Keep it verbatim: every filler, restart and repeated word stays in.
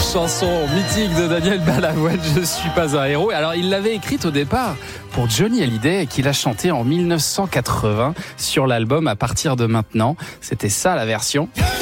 chanson mythique de Daniel Balavoine, Je suis pas un héros. Alors, il l'avait écrite au départ pour Johnny Hallyday et qu'il a chanté en mille neuf cent quatre-vingts sur l'album À partir de maintenant. C'était ça la version.